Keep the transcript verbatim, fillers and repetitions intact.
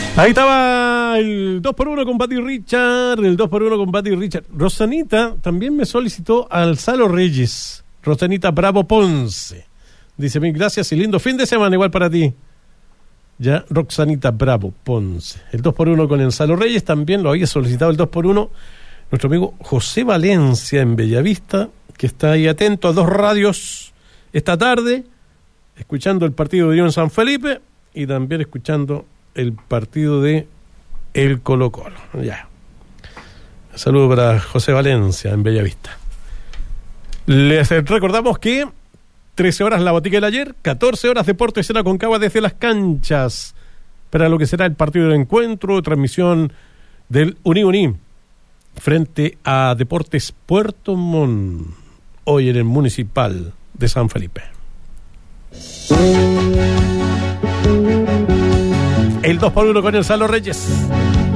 Ahí estaba el dos por uno con Pati Richard, el dos por uno con Pati Richard. Rosanita también me solicitó al Salo Reyes. Rosanita Bravo Ponce. Dice, mil gracias y lindo fin de semana igual para ti. Ya, Roxanita Bravo Ponce. El dos por uno con el Salo Reyes también lo había solicitado el dos por uno nuestro amigo José Valencia en Bellavista, que está ahí atento a dos radios esta tarde, escuchando el partido de Unión San Felipe y también escuchando el partido de el Colo Colo. Ya. Un saludo para José Valencia en Bellavista. Les recordamos que trece horas la botica del ayer, catorce horas Deportes en Aconcagua desde las canchas para lo que será el partido de encuentro, transmisión del Uni Uni frente a Deportes Puerto Montt, hoy en el Municipal de San Felipe. El dos por uno con el Salo Reyes.